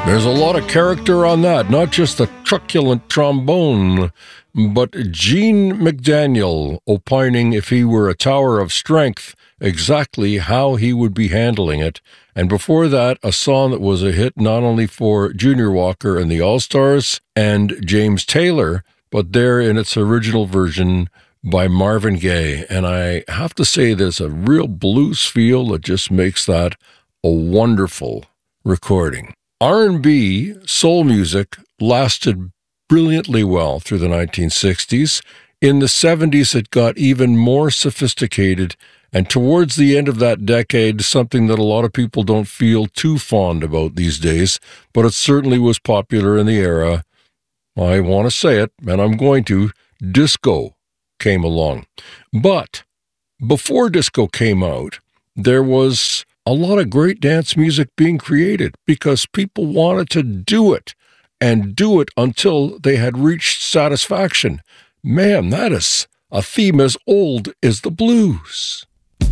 There's a lot of character on that, not just a truculent trombone, but Gene McDaniel opining if he were a tower of strength, exactly how he would be handling it. And before that, a song that was a hit not only for Junior Walker and the All-Stars and James Taylor, but there in its original version by Marvin Gaye. And I have to say there's a real blues feel that just makes that a wonderful recording. R&B soul music lasted brilliantly well through the 1960s. In the 70s, it got even more sophisticated, and towards the end of that decade, something that a lot of people don't feel too fond about these days, but it certainly was popular in the era. I want to say it, and I'm going to. Disco came along. But before disco came out, there was a lot of great dance music being created because people wanted to do it and do it until they had reached satisfaction. Man, that is a theme as old as the blues.